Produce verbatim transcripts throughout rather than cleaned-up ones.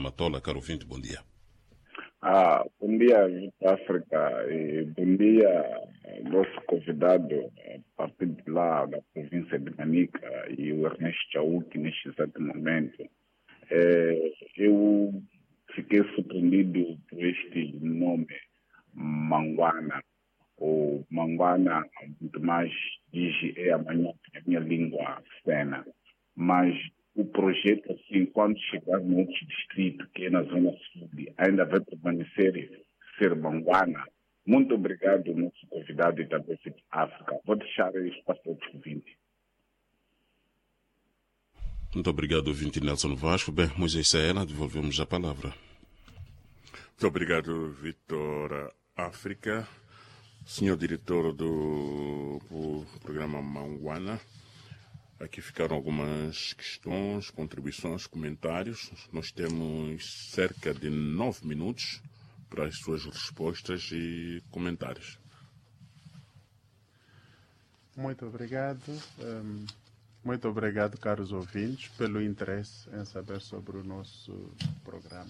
Matola. Caro ouvinte, bom dia. Ah, bom dia, Vitor África, e bom dia nosso convidado a partir de lá da província de Manica e o Ernesto Chauque neste exato momento. É, eu fiquei surpreendido por este nome, Manguana. O Manguana, muito mais diz é amanhã na minha língua cena, mas o projeto, assim, quando chegar no outro distrito, que é na Zona Sul, ainda vai permanecer ser Manguana. Muito obrigado, nosso convidado e também de África. Vou deixar o espaço ao ouvinte. Muito obrigado, ouvinte Nelson Vasco. Bem, Moisés Saena, devolvemos a palavra. Muito obrigado, Vitor África. Senhor diretor do, do programa Manguana, aqui ficaram algumas questões, contribuições, comentários. Nós temos cerca de nove minutos para as suas respostas e comentários. Muito obrigado. Um, muito obrigado, caros ouvintes, pelo interesse em saber sobre o nosso programa.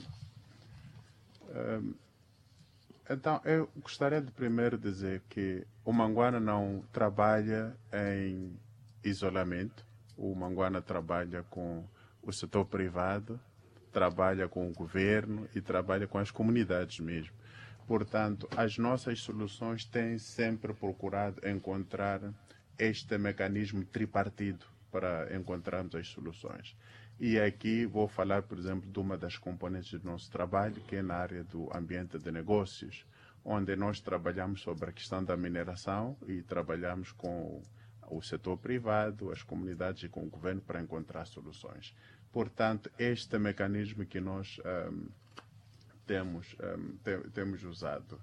Um, então, eu gostaria de primeiro dizer que o Manguana não trabalha em isolamento. O Manguana trabalha com o setor privado, trabalha com o governo e trabalha com as comunidades mesmo. Portanto, as nossas soluções têm sempre procurado encontrar este mecanismo tripartido para encontrarmos as soluções. E aqui vou falar, por exemplo, de uma das componentes do nosso trabalho, que é na área do ambiente de negócios, onde nós trabalhamos sobre a questão da mineração e trabalhamos com o setor privado, as comunidades e com o governo para encontrar soluções. Portanto, este mecanismo que nós um, temos, um, te, temos usado.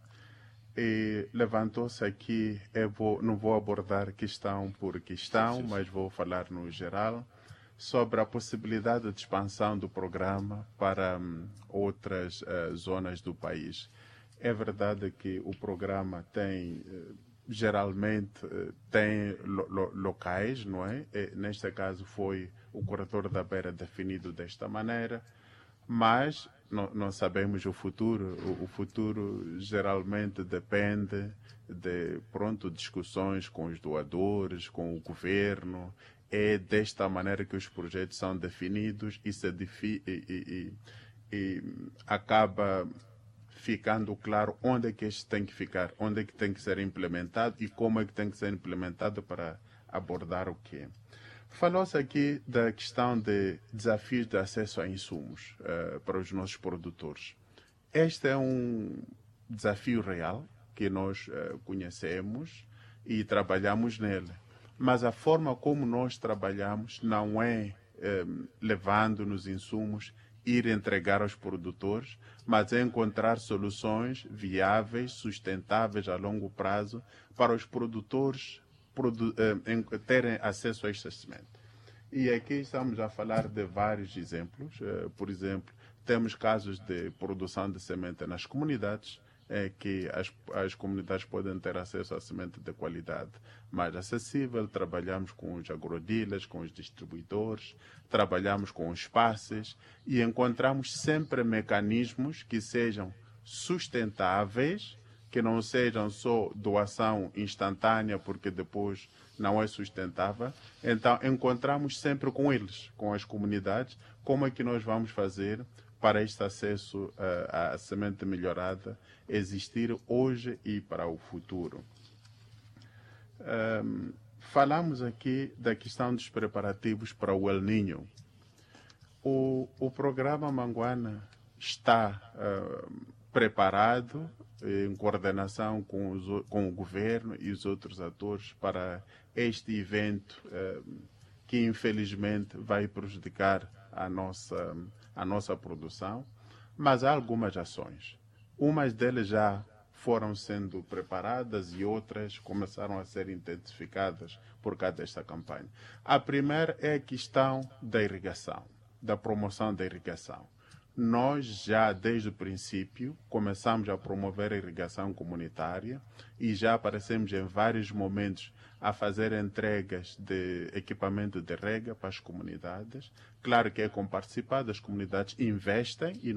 E levantou-se aqui, eu vou, não vou abordar questão por questão, mas vou falar no geral, sobre a possibilidade de expansão do programa para um, outras uh, zonas do país. É verdade que o programa tem... Uh, geralmente tem lo, lo, locais, não é? E, neste caso foi o corredor da Beira definido desta maneira, mas não, não sabemos o futuro. O, o futuro geralmente depende de, pronto, discussões com os doadores, com o governo. É desta maneira que os projetos são definidos e, se defi e, e, e, e acaba ficando claro onde é que este tem que ficar, onde é que tem que ser implementado e como é que tem que ser implementado para abordar o quê. Falou-se aqui da questão de desafios de acesso a insumos uh, para os nossos produtores. Este é um desafio real que nós uh, conhecemos e trabalhamos nele, mas a forma como nós trabalhamos não é um, levando-nos insumos, ir entregar aos produtores, mas é encontrar soluções viáveis, sustentáveis a longo prazo para os produtores produ eh, terem acesso a este semente. E aqui estamos a falar de vários exemplos. Eh, por exemplo, temos casos de produção de semente nas comunidades, é que as, as comunidades podem ter acesso a semente de qualidade mais acessível. Trabalhamos com os agrodealers, com os distribuidores, trabalhamos com os passes e encontramos sempre mecanismos que sejam sustentáveis, que não sejam só doação instantânea, porque depois não é sustentável. Então, encontramos sempre com eles, com as comunidades, como é que nós vamos fazer para este acesso uh, à semente melhorada existir hoje e para o futuro. Um, falamos aqui da questão dos preparativos para o El Niño. O, o programa Manguana está uh, preparado em coordenação com, os, com o governo e os outros atores para este evento uh, que infelizmente vai prejudicar a nossa a nossa produção, mas há algumas ações. Umas delas já foram sendo preparadas e outras começaram a ser intensificadas por causa desta campanha. A primeira é a questão da irrigação, da promoção da irrigação. Nós já, desde o princípio, começamos a promover a irrigação comunitária e já aparecemos em vários momentos a fazer entregas de equipamento de rega para as comunidades. Claro que é com participar, as comunidades investem e